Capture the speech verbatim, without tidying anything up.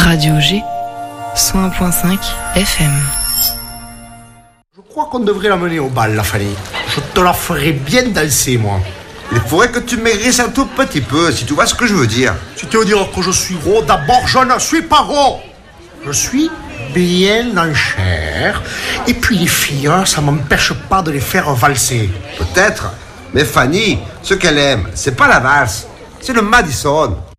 Radio G, cent un virgule cinq F M. Je crois qu'on devrait l'amener au bal, la Fanny. Je te la ferai bien danser, moi. Il faudrait que tu maigrisses un tout petit peu, si tu vois ce que je veux dire. Si tu veux dire que je suis gros, d'abord, je ne suis pas gros. Je suis bien en chair. Et puis les filles, hein, ça m'empêche pas de les faire valser. Peut-être, mais Fanny, ce qu'elle aime, c'est pas la valse, c'est le Madison.